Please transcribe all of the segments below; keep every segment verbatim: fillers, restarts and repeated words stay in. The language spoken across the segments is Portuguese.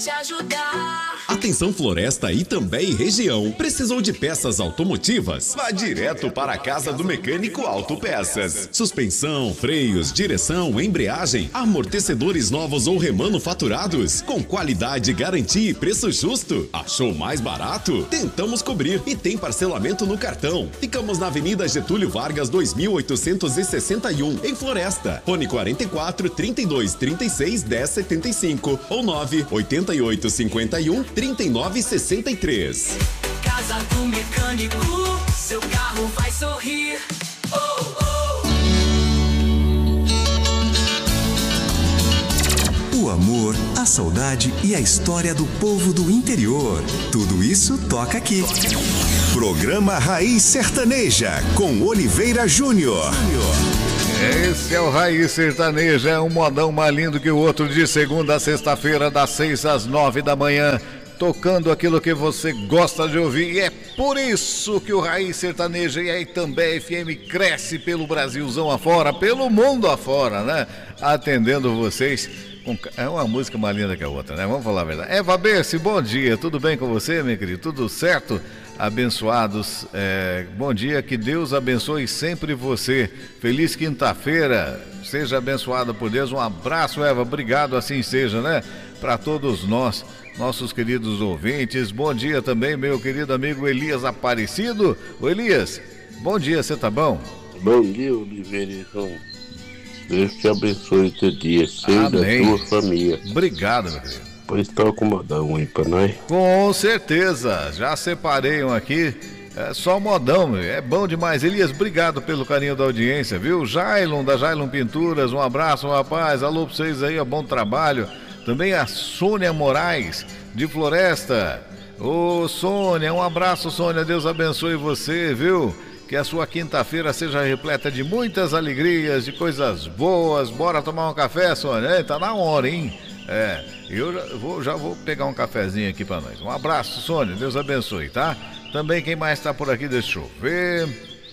te ajudar. Atenção Floresta e também região. Precisou de peças automotivas? Vá direto para a casa do Mecânico Autopeças. Suspensão, freios, direção, embreagem, amortecedores novos ou remanufaturados, com qualidade, garantia e preço justo. Achou mais barato? Tentamos cobrir e tem parcelamento no cartão. Ficamos na Avenida Getúlio Vargas dois mil oitocentos e sessenta e um, em Floresta. Fone quarenta e quatro, trinta e dois, trinta e seis, dez, setenta e cinco ou nove oito oito, cinquenta e um, trinta e nove, sessenta e três. Casa do Mecânico, seu carro vai sorrir. Oh, oh. O amor, a saudade e a história do povo do interior. Tudo isso toca aqui. Programa Raiz Sertaneja, com Oliveira Júnior. Esse é o Raiz Sertaneja, é um modão mais lindo que o outro, de segunda a sexta-feira, das seis às nove da manhã, tocando aquilo que você gosta de ouvir. E é por isso que o Raiz Sertaneja e a Itambé F M cresce pelo Brasilzão afora, pelo mundo afora, né? Atendendo vocês. É uma música mais linda que a outra, né? Vamos falar a verdade. Eva Berce, bom dia, tudo bem com você, meu querido? Tudo certo? Abençoados, é, bom dia, que Deus abençoe sempre você. Feliz quinta-feira, seja abençoada por Deus. Um abraço, Eva, obrigado, assim seja, né? Para todos nós, nossos queridos ouvintes. Bom dia também, meu querido amigo Elias Aparecido. Ô Elias, bom dia, você tá bom? Bom dia, Oliveira. Deus te abençoe o teu dia, seja a tua família. Obrigado, meu querido. Pois toca um modão aí pra nós. Com certeza, já separei um aqui. É só modão, meu. É bom demais. Elias, obrigado pelo carinho da audiência, viu? Jailon, da Jailon Pinturas, um abraço, rapaz. Alô pra vocês aí, ó, bom trabalho. Também a Sônia Moraes, de Floresta. Ô, Sônia, um abraço, Sônia. Deus abençoe você, viu? Que a sua quinta-feira seja repleta de muitas alegrias, de coisas boas. Bora tomar um café, Sônia? É, tá na hora, hein? É, eu já vou, já vou pegar um cafezinho aqui pra nós. Um abraço, Sônia, Deus abençoe, tá? Também quem mais tá por aqui, deixa eu ver.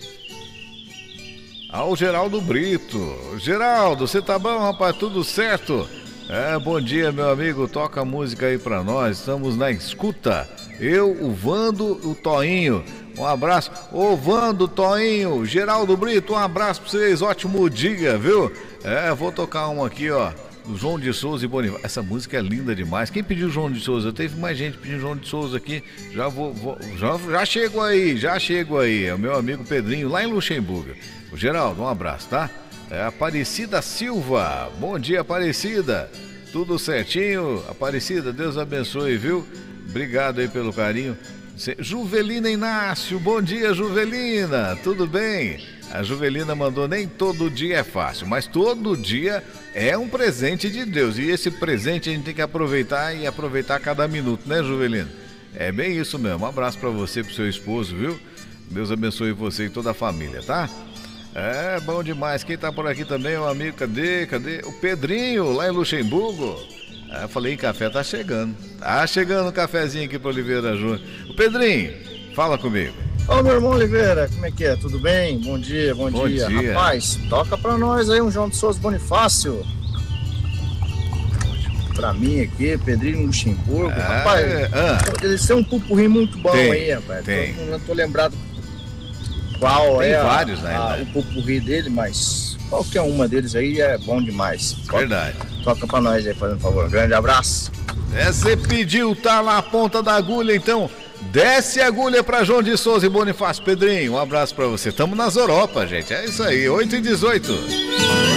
Ah, o Geraldo Brito. Geraldo, você tá bom, rapaz? Tudo certo? É, bom dia, meu amigo. Toca a música aí pra nós. Estamos na escuta. Eu, o Vando, o Toinho. Um abraço. Ô, Vando, Toinho, Geraldo Brito, um abraço pra vocês. Ótimo dia, viu? É, vou tocar uma aqui, ó. João de Souza e Bonifácio. Essa música é linda demais. Quem pediu João de Souza? Teve mais gente pedindo João de Souza aqui. Já vou, vou já, já chego aí, já chego aí. É o meu amigo Pedrinho, lá em Luxemburgo. O Geraldo, um abraço, tá? É Aparecida Silva. Bom dia, Aparecida. Tudo certinho? Aparecida, Deus abençoe, viu? Obrigado aí pelo carinho. Juvelina Inácio, bom dia, Juvelina. Tudo bem? A Juvelina mandou, nem todo dia é fácil, mas todo dia é um presente de Deus. E esse presente a gente tem que aproveitar e aproveitar cada minuto, né, Juvelina? É bem isso mesmo. Um abraço pra você e pro seu esposo, viu? Deus abençoe você e toda a família, tá? É, bom demais. Quem tá por aqui também é um amigo, cadê? Cadê? O Pedrinho, lá em Luxemburgo. É, eu falei, café tá chegando. Tá chegando um cafezinho aqui pro Oliveira Júnior. O Pedrinho, fala comigo. Ô, meu irmão Oliveira, como é que é? Tudo bem? Bom dia, bom, bom dia. dia. Rapaz, toca pra nós aí um João de Souza Bonifácio. Pra mim aqui, Pedrinho Luxemburgo. Ah, rapaz, ah. Eles são um pupurri muito bom tem, aí, rapaz. Tem. Tô, não tô lembrado qual tem é vários, a, né, a, o pupurri dele, mas qualquer uma deles aí é bom demais. Verdade. Toca, toca pra nós aí, fazendo favor. Grande abraço. É, você pediu, tá lá a ponta da agulha, então... Desce a agulha pra João de Souza e Bonifácio. Pedrinho, um abraço pra você. Tamo nas Europa, gente. É isso aí, oito e dezoito.